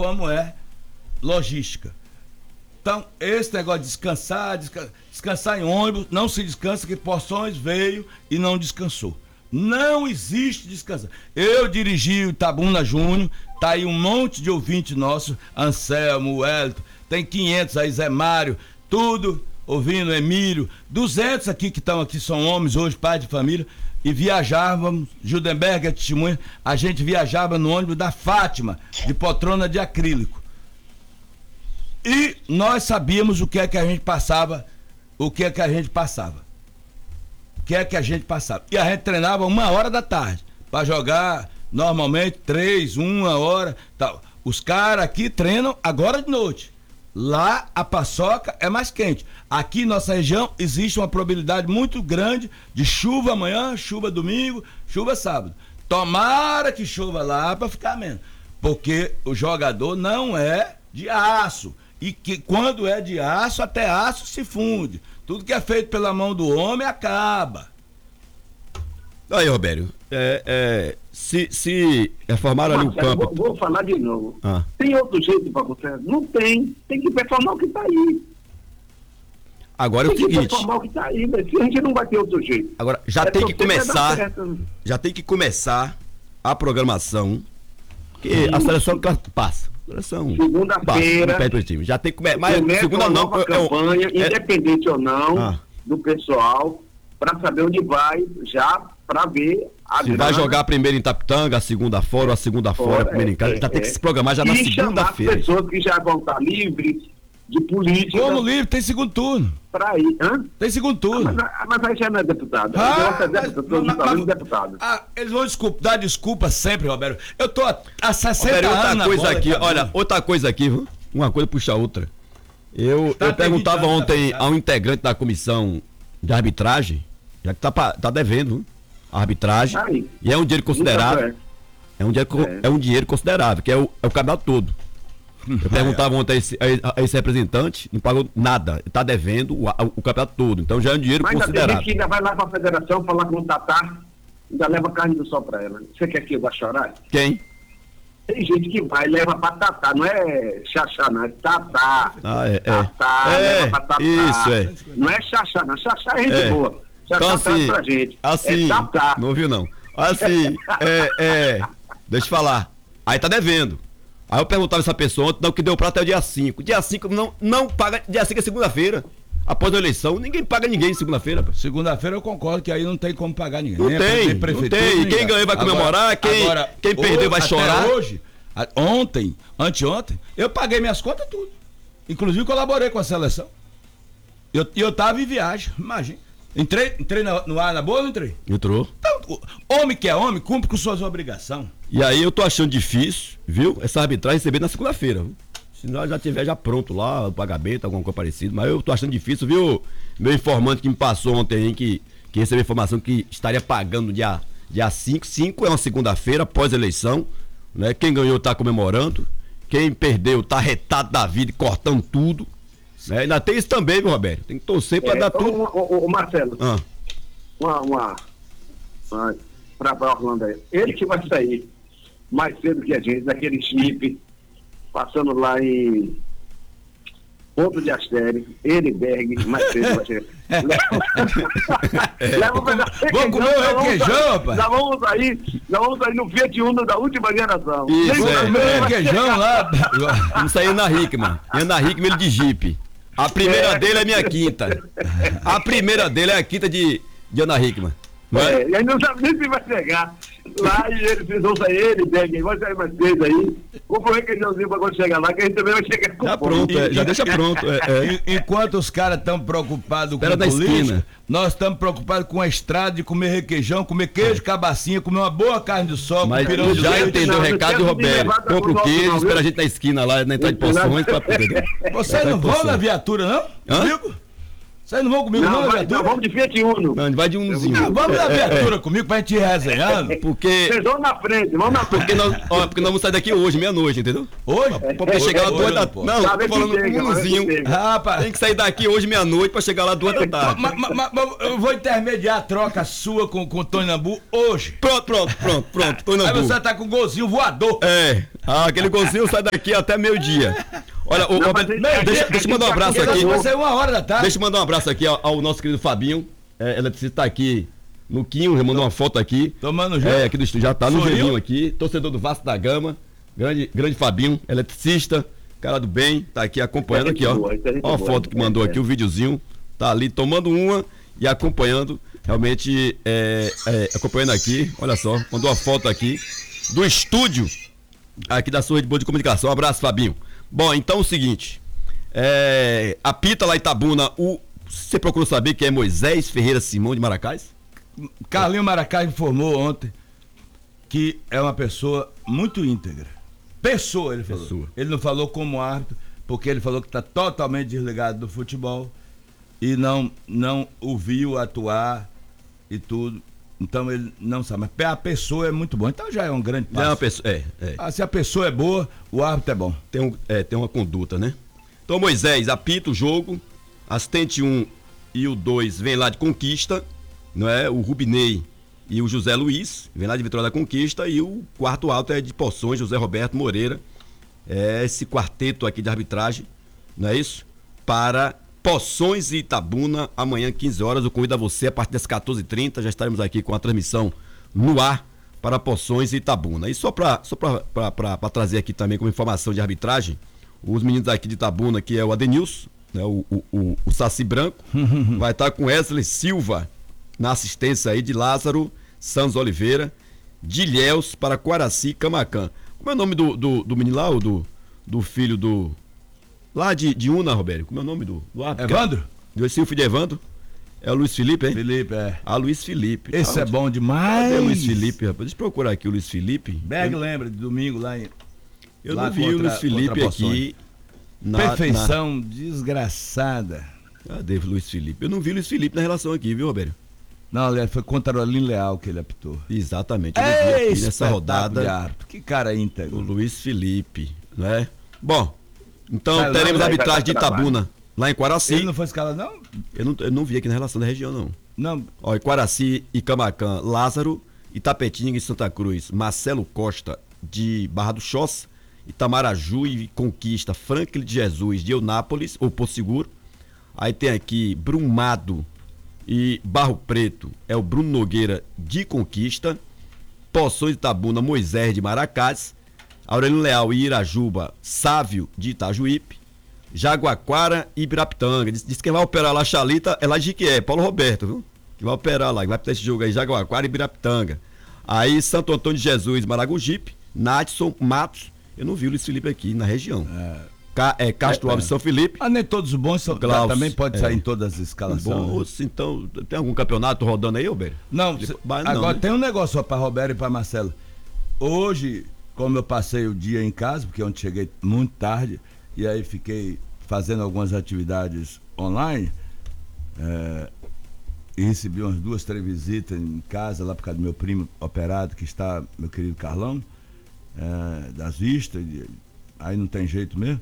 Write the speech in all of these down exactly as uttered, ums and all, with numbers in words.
como é logística. Então, esse negócio de descansar, descansar, descansar em ônibus, não se descansa, que Porções veio e não descansou. Não existe descansar. Eu dirigi o Itabuna Júnior, tá aí um monte de ouvinte nosso, Anselmo, Wellington, tem quinhentos aí, Zé Mário, tudo ouvindo, Emílio, duzentos aqui que estão aqui, são homens hoje, pais de família, e viajávamos, Judenberg é testemunha, a gente viajava no ônibus da Fátima, de poltrona de acrílico. E nós sabíamos o que é que a gente passava, o que é que a gente passava. O que é que a gente passava. E a gente treinava uma hora da tarde, para jogar normalmente três, uma hora, tal. Os caras aqui treinam agora de noite. Lá a paçoca é mais quente. Aqui nossa região existe uma probabilidade muito grande de chuva amanhã, chuva domingo, chuva sábado. Tomara que chova lá para ficar menos. Porque o jogador não é de aço. E que quando é de aço, até aço se funde. Tudo que é feito pela mão do homem acaba. Aí, Robério, é, é, se, se reformaram ali o campo... Vou, vou falar de novo. Ah. Tem outro jeito para você? Não tem. Tem que reformar o que está aí. Agora é o seguinte... Tem que reformar o que está aí, mas a gente não vai ter outro jeito. Agora, já é tem que começar... Já tem que começar a programação, que a seleção passa. Segunda-feira. Já tem que começar. Mas segunda não. Nova campanha, é, independente é... ou não, ah. do pessoal, para saber onde vai, já para ver a Se grana. Vai jogar a primeira em Tapitanga, a segunda fora, ou a segunda fora, a primeira é, em casa. É, já tem é. que se programar já e na segunda-feira. As pessoas que já vão estar livres de política. Como livre? Tem segundo turno. Para ir, hã? Tem segundo turno. Ah, mas, mas aí já não é deputado. Ah, é deputado, mas, mas, mas, deputado. Ah, eles vão desculpa, dar desculpa sempre, Roberto. Eu tô há sessenta Roberto, outra anos coisa bola, aqui, tá olha, outra coisa aqui, viu? Uma coisa puxa a outra. Eu, tá eu perguntava ontem tá a um integrante da comissão de arbitragem, já que tá, tá devendo, viu? A arbitragem. Aí, e é um dinheiro considerável. É. É, um dinheiro, é. é um dinheiro considerável, que é o, é o campeonato todo. Eu perguntava ontem a esse, a esse representante, não pagou nada, está devendo o, o campeonato todo, então já é um dinheiro mas considerável. Mas ainda tem gente que ainda vai lá para a federação falar com o Tatá, ainda leva carne do sol para ela. Você quer que eu vá chorar? Quem? Tem gente que vai e leva para Tatá, não é Xaxá, não, é Tatá. Ah, é. Tatá, é, leva para Tatá. Isso, é. Não é Xaxá, não, Xaxá é gente é. boa. Xaxá então, assim, pra gente. Assim, é Tatá. Não ouviu não. Assim, é, é, deixa eu falar, aí tá devendo. Aí eu perguntava essa pessoa ontem, não, que deu pra até o dia cinco. Dia cinco não, não paga, dia cinco é segunda-feira. Após a eleição, ninguém paga ninguém segunda-feira. Segunda-feira eu concordo que aí não tem como pagar ninguém. Não tem, não tem. Quem ganhou vai comemorar, agora, quem, agora, quem perdeu vai chorar. Hoje, ontem, anteontem, eu paguei minhas contas tudo. Inclusive colaborei com a seleção. E eu, eu tava em viagem, imagina. Entrei, entrei no, no ar na boa ou não entrei? Entrou. Então, homem que é homem, cumpre com suas obrigações. E aí eu tô achando difícil, viu? Essa arbitragem receber na segunda-feira. Se nós já tiver já pronto lá, o pagamento, alguma coisa parecida. Mas eu tô achando difícil, viu? Meu informante que me passou ontem aí, que, que recebeu informação que estaria pagando dia, dia cinco. cinco é uma segunda-feira, pós-eleição. Né? Quem ganhou tá comemorando. Quem perdeu tá retado da vida e cortando tudo. Né? Ainda tem isso também, viu, Roberto? Tem que torcer pra é, dar tudo. Ô, Marcelo, ah. uma, uma, uma pra, pra Orlando aí. Ele que vai sair mais cedo que a gente, daquele chip, passando lá em Ponto de Astério, Eriberg, mais cedo vai chegar. Vamos comer o requeijão, rapaz. Nós vamos sair, nós vamos sair no Fiat Uno da última geração. Isso, vamos é, comer o é. requeijão lá. Vamos sair na Hickman. E na Hickman ele de Jeep. A primeira é. dele é minha quinta. A primeira dele é a quinta de, de Ana Hickman. É, e aí não sabe nem se vai chegar. Lá e eles precisam sair, ele, Berg, vai sair mais cedo aí. Compra um requeijãozinho pra quando chegar lá, que a gente também vai chegar com Já pronto, é, já deixa pronto. É, é. Enquanto os caras estão preocupados com política, esquina. Nós estamos preocupados com a estrada de comer requeijão, comer queijo, é. cabacinha, comer uma boa carne do sol. Mas pirão já de entendeu o recado, Roberto. Compra o queijo, espera a gente na esquina lá, na entrada de Poções. Pra... Vocês não vão na viatura, não? Hã? Vocês não vão comigo, não, Não, não vai, viatura? nós vamos de Fiat Uno. Não, vai de umzinho. Ah, vamos na É, é, viatura comigo pra gente ir resenhando. Porque. Vocês vão na frente, vamos na frente. Porque nós, ó, porque nós vamos sair daqui hoje, meia-noite, entendeu? Hoje? Pra poder chegar lá hoje duas eu da não tarde. posso. Não, Tá tô vendo falando que chega, com tá vendo umzinho. que chega. Rapaz. Tem que sair daqui hoje meia-noite pra chegar lá duas da tarde. Mas, mas, mas, mas eu vou intermediar a troca sua com, com o Tony Nambu hoje. Pronto, pronto, pronto, pronto. Tô indo Aí na você boa. tá com o golzinho voador. É, ah, aquele golzinho sai daqui até meio-dia. Olha, o, Não, o- mas ele- deixa, deixa eu mandar um abraço ele- aqui. Vai ser uma hora da tarde. Deixa eu mandar um abraço aqui ao, ao nosso querido Fabinho. É, eletricista tá aqui no Quinho, já mandou uma foto aqui. Tomando já. É, aqui do estúdio, já tá no Sorriu? gelinho aqui. Torcedor do Vasco da Gama. Grande, grande Fabinho, eletricista, cara do bem, tá aqui acompanhando aqui, ó. Boa, isso é gente Ó a boa. foto que mandou É, aqui, o videozinho. Tá ali tomando uma e acompanhando. Realmente, é, é, acompanhando aqui, olha só, mandou uma foto aqui do estúdio aqui da sua rede boa de comunicação. Um abraço, Fabinho. Bom, então é o seguinte. É, apita lá em Itabuna, o, você procurou saber quem é Moisés Ferreira Simão de Maracás? Carlinho Maracás informou ontem que é uma pessoa muito íntegra. Pessoa, ele falou. Pessoa. Ele não falou como árbitro, porque ele falou que está totalmente desligado do futebol e não, não o viu atuar e tudo. Então ele não sabe. Mas a pessoa é muito boa. Então já é um grande passo. É uma pessoa, é, é. Ah, se a pessoa é boa, o árbitro é bom. Tem, um, é, tem uma conduta, né? Então Moisés apita o jogo, assistente um e o dois vem lá de Conquista, não é? O Rubinei e o José Luiz vem lá de Vitória da Conquista e o quarto alto é de Poções, José Roberto Moreira. É esse quarteto aqui de arbitragem, não é isso? Para Poções e Itabuna, amanhã quinze horas, eu convido a você a partir das quatorze e trinta, já estaremos aqui com a transmissão no ar para Poções e Itabuna. E só para só para trazer aqui também como informação de arbitragem, os meninos aqui de Itabuna, que é o Adenilson, né, o, o, o, o Saci Branco, vai estar com Wesley Silva na assistência aí de Lázaro Santos Oliveira, de Ilhéus para Quaraci e Camacan. Como é o nome do, do, do menino lá, o do, do filho do... Lá de, de Una, Roberto, como é o nome do, do árbitro? Evandro? Do esse filho de Evandro? É o Luiz Felipe, hein? Felipe, é. Ah, Luiz Felipe. Esse Ah, é bom demais. Cadê o Luiz Felipe, rapaz? Deixa eu procurar aqui o Luiz Felipe. Berg Eu, lembra, de domingo lá em. eu lá não vi contra- o Luiz Felipe contra aqui. Na, Perfeição desgraçada. Na... Cadê o Luiz Felipe? Eu não vi o Luiz Felipe na relação aqui, viu, Roberto? Não, aliás, foi contra o Aline Leal que ele apitou. Exatamente. Eu não vi aqui nessa Espetáculo rodada. de árbitro. Que cara O íntegro. Luiz Felipe, não é? Bom, então Vai lá, teremos vai, arbitragem vai, de vai, vai. Itabuna lá em Quaraci. Ele não foi escalado, não? Eu, não, eu não vi aqui na relação da região, não. Não. Ó, em Quaraci e Camacan, Lázaro, Itapetinga e Santa Cruz, Marcelo Costa de Barra do Choça, Itamaraju e Conquista, Franklin de Jesus de Eunápolis, ou Porto Seguro. Aí tem aqui Brumado e Barro Preto, é o Bruno Nogueira de Conquista, Poções de Itabuna, Moisés de Maracás, Aurélio Leal e Irajuba, Sávio de Itajuípe, Jaguaquara e Ibirapitanga. Diz, diz que quem vai operar lá, Chalita, é lá de Jiquié, Paulo Roberto, viu? Que vai operar lá, que vai apitar esse jogo aí, Jaguaquara e Ibirapitanga. Aí Santo Antônio de Jesus, Maragogipe, Natson, Matos. Eu não vi o Luiz Felipe aqui na região. É, Ca, é Castro É, Alves, é. São Felipe. Ah, nem todos os bons são. Klaus, também pode é. sair em todas as escalações. Bom, né? se então, tem algum campeonato rodando aí, Roberto? Não, Ele- cê- Mas não, agora né? tem um negócio só para Roberto e para Marcelo. Hoje, como eu passei o dia em casa, porque ontem cheguei muito tarde, e aí fiquei fazendo algumas atividades online, é, e recebi umas duas, três visitas em casa, lá por causa do meu primo operado, que está, meu querido Carlão, é, das vistas, e aí não tem jeito mesmo.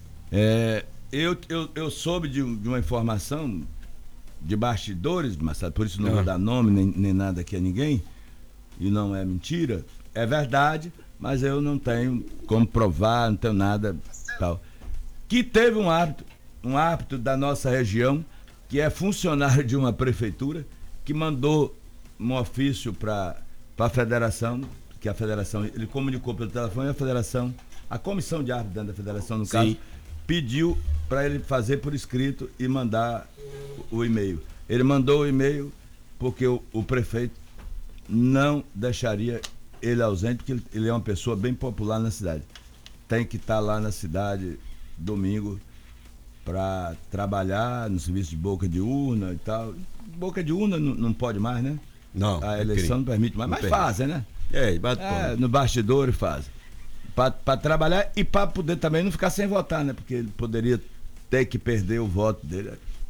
É, eu, eu, eu soube de, um- de uma informação de bastidores, Marcelo, por isso não Ah. vou dar nome nem, nem nada aqui a ninguém, e não é mentira, é verdade, mas eu não tenho como provar, não tenho nada tal. Que teve um árbitro, um árbitro da nossa região, que é funcionário de uma prefeitura, que mandou um ofício para a federação, que a federação, ele comunicou pelo telefone, a federação, a comissão de árbitros dentro da federação, no Sim. caso, pediu para ele fazer por escrito e mandar o, o e-mail. Ele mandou o e-mail porque o, o prefeito não deixaria ele ausente, porque ele, ele é uma pessoa bem popular na cidade. Tem que estar lá na cidade domingo para trabalhar no serviço de boca de urna e tal. Boca de urna não, não pode mais, né? Não. A é eleição crime. não permite mais, Não mas permite. fazem, né? É, bate É, palma. no bastidor fazem. Para trabalhar e para poder também não ficar sem votar, né? Porque ele poderia ter que perder o voto dele.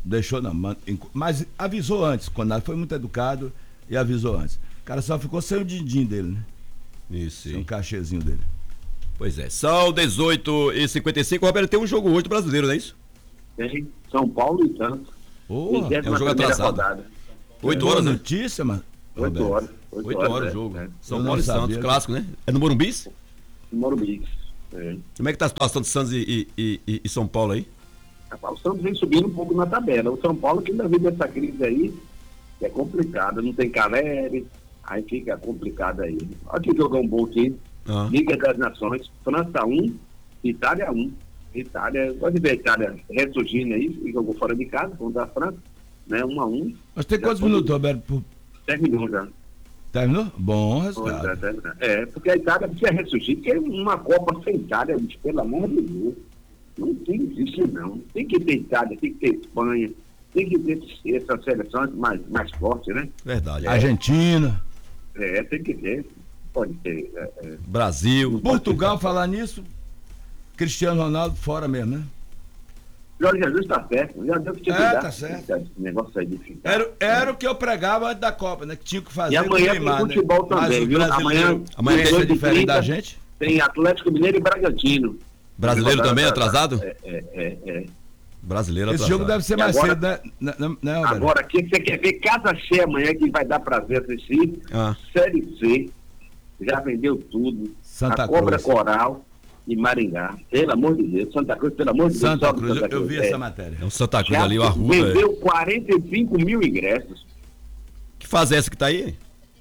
Deixou não, man- enco- mas avisou antes, quando foi muito educado e avisou antes. O cara só ficou sem o din-din dele, né? Isso, Sem um sim. cachezinho dele. Pois é. São dezoito e cinquenta e cinco. Roberto, tem um jogo hoje do brasileiro, não é isso? Tem São Paulo e Santos. Porra, vigésima é um jogo primeira atrasado. rodada. oito boa horas, né? notícia, mano. Oito horas. oito horas o é, jogo. é. São Eu não Paulo e Santos, sabia. clássico, né? É no Morumbi? Morumbi. É. Como é que tá a situação de Santos e, e- e- e São Paulo aí? Rapaz, o Santos vem subindo um pouco na tabela. O São Paulo que ainda vive essa crise aí, é complicada. Não tem Caleri, aí fica complicado aí. Olha que jogão bom aqui. Ah. Liga das Nações, França um, Itália um. Itália, pode ver a Itália ressurgindo aí, e jogou fora de casa contra a França, né? Um a um. Mas tem Já quantos foi- minutos, Roberto? por- Terminou já. Terminou? Bom Pois é, resultado. terminou. É, porque a Itália precisa ressurgir, porque uma Copa sem Itália, bicho, pelo amor de Deus. Não tem isso, não. Tem que ter Itália, tem que ter Espanha, tem que ter essas seleções mais, mais fortes, né? Verdade. Argentina, É, tem que ter. Pode ter. É, é. Brasil. Portugal, falar nisso, Cristiano Ronaldo fora mesmo, né? Jorge Jesus está certo, já deu que te É, cuidar. tá certo. Esse negócio aí de ficar. Era, era o que eu pregava antes da Copa, né? Que tinha que fazer E amanhã com o tem Neymar, né? futebol Mas também, o viu? brasileiro Amanhã, amanhã tem- pensa dezoito e diferente trinta, da gente. tem Atlético Mineiro e Bragantino. Brasileiro também atrasado? É, é, é. é. Brasileiro Esse atrasado. jogo deve ser E mais agora- cedo, né? Né, né, né, Roberto? Agora, o que você quer ver? Casa cheia amanhã que vai dar prazer assistir. Ah. Série C. Já vendeu tudo. Santa a Cobra Cruz. Coral e Maringá. Pelo amor de Deus. Santa Cruz, pelo amor de Deus. Santa sobe Cruz, eu, Santa eu vi É. essa matéria. É um Santa Cruz Já ali, o Arruda. é. vendeu quarenta e cinco mil ingressos. Que fase é essa que tá aí?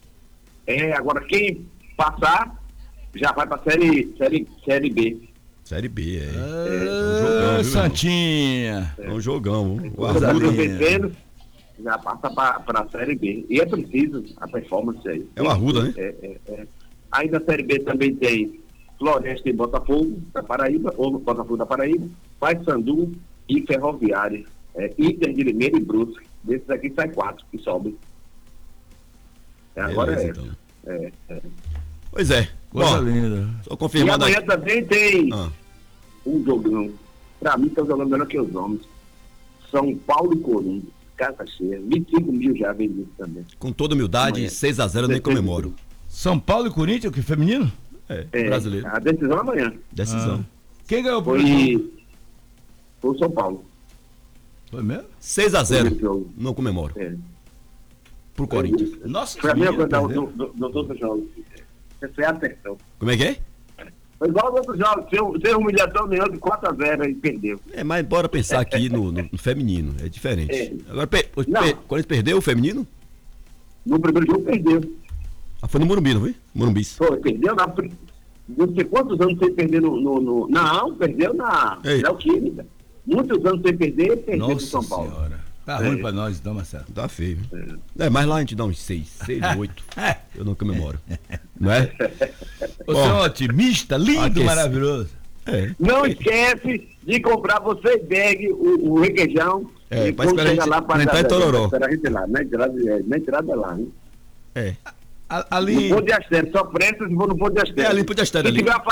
É, agora quem passar já vai para série, série, série B. Série B, é. Ah, jogão, viu, Santinha. É um jogão. O Quando Coisa a Arruda linda. vencendo, já passa para a série B. E é preciso a performance aí. É o Arruda, né? É, é, é. Aí na série B também tem Floresta e Botafogo da Paraíba, ou Botafogo da Paraíba, Paysandu e Ferroviária. É, Inter de Limeira e Brusque. Desses aqui sai quatro que sobem. É, agora Beleza, é, então. é, é. Pois é. Coisa Bom, linda. só E confirmando amanhã aqui. também tem Ah, um jogão. Pra mim, estão jogando melhor que os homens. São Paulo e Corinthians. Casa cheia. vinte e cinco mil já vendidos também. com toda humildade, Amanhã. seis a zero eu nem comemoro. São Paulo e Corinthians, que feminino? É, É, brasileiro. A decisão amanhã. Decisão. Quem ganhou o primeiro jogo? Foi, foi o São Paulo. Foi mesmo? seis a zero. Primeiro jogo. Não comemoro. É. Pro Corinthians. Nossa, Foi a mesma menino, coisa do- perdeu. do- do- dos outros jogos. Você foi a atenção. Como é que é? Foi igual aos outros jogos. Sem, sem humilhação nenhuma, de quatro a zero e perdeu. É, mas bora pensar aqui no, no- no feminino. É diferente. É. Agora, per, o Não. per, Corinthians perdeu o feminino? No primeiro jogo, perdeu. Ah, foi no Morumbi, não foi? Morumbi. Foi, perdeu na... pri- Não sei quantos anos sem perder no... no, no- não, perdeu na Ei. Neoquímica. Muitos anos sem perder, perdeu pro Nossa São Paulo. senhora. Tá É. ruim pra nós então, Marcelo. Tá feio. viu? É, mas lá a gente dá uns seis, seis, oito. Eu não comemoro. Não é? Você é um otimista, lindo, Aquece. maravilhoso. É. Não esquece de comprar você bag o, o requeijão. É, e pra quando esperar a chegar gente- lá pra entrar em Tororó. Espera a gente lá, na entrada, é, na entrada é lá, né? É. A- No Ali. Ponto de Astério, só presta se for no Ponto de Astério. É ali, Ponto de Astério, Se ali. tiver